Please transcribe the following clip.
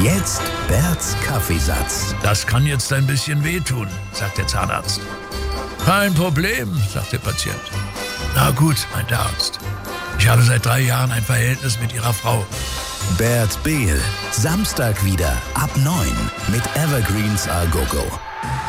Jetzt Berts Kaffeesatz. Das kann jetzt ein bisschen wehtun, sagt der Zahnarzt. Kein Problem, sagt der Patient. Na gut, meint der Arzt. Ich habe seit 3 Jahren ein Verhältnis mit Ihrer Frau. Bert Behl, Samstag wieder ab 9 mit Evergreens A Go Go.